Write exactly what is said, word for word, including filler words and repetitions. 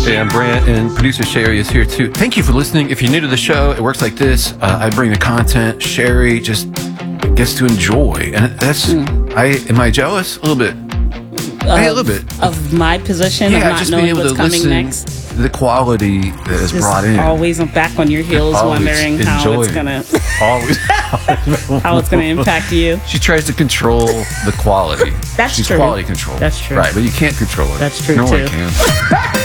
Hey, I'm Brant, and producer Sherry is here too. Thank you for listening. If you're new to the show, it works like this. Uh, I bring the content. Sherry just gets to enjoy. And that's, mm. I am I jealous? A little bit. Of, hey, a little bit. Of my position yeah, of not just knowing being able what's to coming listen, next. The quality that is Just brought in. Always back on your heels, always wondering how it's gonna always how it's gonna impact you. She tries to control the quality. That's She's true. quality control. That's true. Right, but you can't control it. That's true no too. one can.